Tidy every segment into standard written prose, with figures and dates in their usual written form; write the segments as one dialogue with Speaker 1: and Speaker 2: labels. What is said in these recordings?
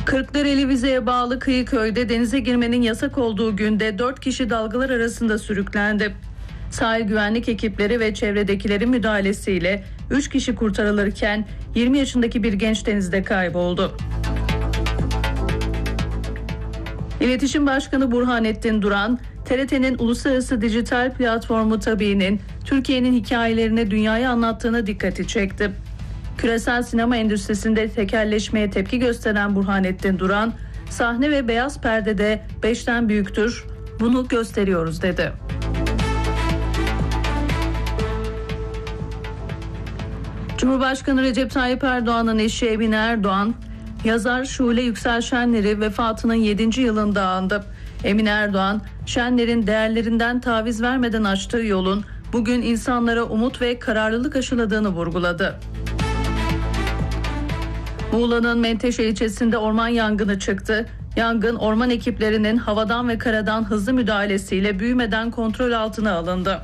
Speaker 1: Kırklareli Vize'ye bağlı Kıyıköy'de denize girmenin yasak olduğu günde 4 kişi dalgalar arasında sürüklendi. Sahil güvenlik ekipleri ve çevredekilerin müdahalesiyle 3 kişi kurtarılırken 20 yaşındaki bir genç denizde kayboldu. İletişim Başkanı Burhanettin Duran, TRT'nin uluslararası dijital platformu Tabii'nin Türkiye'nin hikayelerini dünyaya anlattığına dikkati çekti. Küresel sinema endüstrisinde tekelleşmeye tepki gösteren Burhanettin Duran, sahne ve beyaz perdede 5'ten büyüktür, bunu gösteriyoruz dedi. Cumhurbaşkanı Recep Tayyip Erdoğan'ın eşi Emine Erdoğan, yazar Şule Yüksel Şenler'i vefatının 7. yılında andı. Emine Erdoğan, Şenler'in değerlerinden taviz vermeden açtığı yolun bugün insanlara umut ve kararlılık aşıladığını vurguladı. Muğla'nın Menteşe ilçesinde orman yangını çıktı. Yangın orman ekiplerinin havadan ve karadan hızlı müdahalesiyle büyümeden kontrol altına alındı.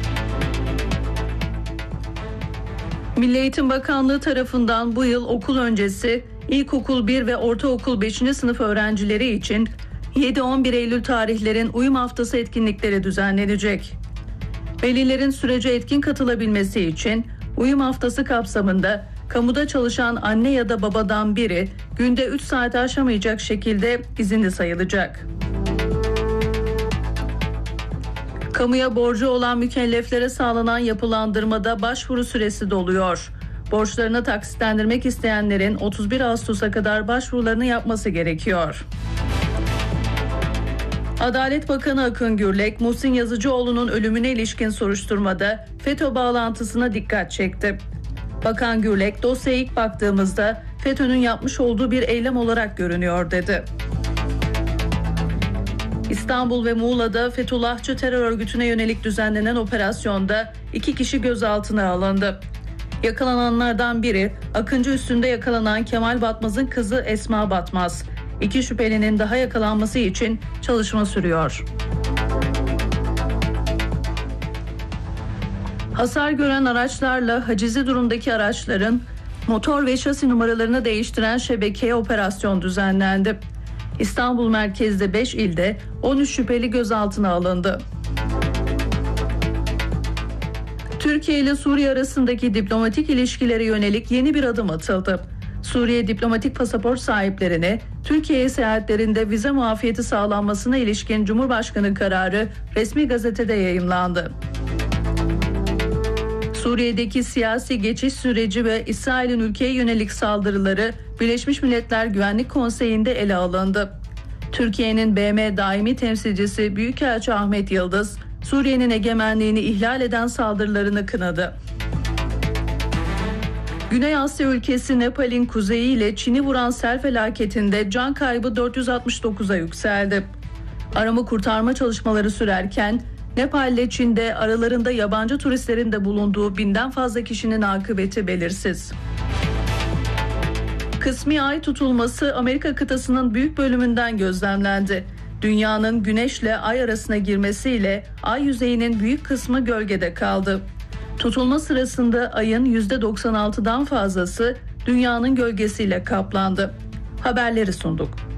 Speaker 1: Milli Eğitim Bakanlığı tarafından bu yıl okul öncesi ilkokul 1 ve ortaokul 5. sınıf öğrencileri için 7-11 Eylül tarihlerin uyum haftası etkinlikleri düzenlenecek. Velilerin sürece etkin katılabilmesi için uyum haftası kapsamında kamuda çalışan anne ya da babadan biri günde 3 saati aşamayacak şekilde izinli sayılacak. Kamuya borcu olan mükelleflere sağlanan yapılandırmada başvuru süresi doluyor. Borçlarını taksitlendirmek isteyenlerin 31 Ağustos'a kadar başvurularını yapması gerekiyor. Adalet Bakanı Akın Gürlek, Muhsin Yazıcıoğlu'nun ölümüne ilişkin soruşturmada FETÖ bağlantısına dikkat çekti. Bakan Gürlek, dosyaya ilk baktığımızda FETÖ'nün yapmış olduğu bir eylem olarak görünüyor dedi. İstanbul ve Muğla'da Fethullahçı terör örgütüne yönelik düzenlenen operasyonda 2 kişi gözaltına alındı. Yakalananlardan biri Akıncı Üstü'nde yakalanan Kemal Batmaz'ın kızı Esma Batmaz. 2 şüphelinin daha yakalanması için çalışma sürüyor. Hasar gören araçlarla hacizi durumdaki araçların motor ve şasi numaralarını değiştiren şebekeye operasyon düzenlendi. İstanbul merkezde 5 ilde 13 şüpheli gözaltına alındı. Türkiye ile Suriye arasındaki diplomatik ilişkilere yönelik yeni bir adım atıldı. Suriye diplomatik pasaport sahiplerine Türkiye'ye seyahatlerinde vize muafiyeti sağlanmasına ilişkin Cumhurbaşkanı kararı resmi gazetede yayımlandı. Suriye'deki siyasi geçiş süreci ve İsrail'in ülkeye yönelik saldırıları Birleşmiş Milletler Güvenlik Konseyi'nde ele alındı. Türkiye'nin BM daimi temsilcisi Büyükelçi Ahmet Yıldız, Suriye'nin egemenliğini ihlal eden saldırılarını kınadı. Güney Asya ülkesi Nepal'in kuzeyi ile Çin'i vuran sel felaketinde can kaybı 469'a yükseldi. Arama kurtarma çalışmaları sürerken Nepal ile Çin'de aralarında yabancı turistlerin de bulunduğu 1000'den fazla kişinin akıbeti belirsiz. Kısmi ay tutulması Amerika kıtasının büyük bölümünden gözlemlendi. Dünyanın güneşle ay arasına girmesiyle ay yüzeyinin büyük kısmı gölgede kaldı. Tutulma sırasında ayın %96'dan fazlası dünyanın gölgesiyle kaplandı. Haberleri sunduk.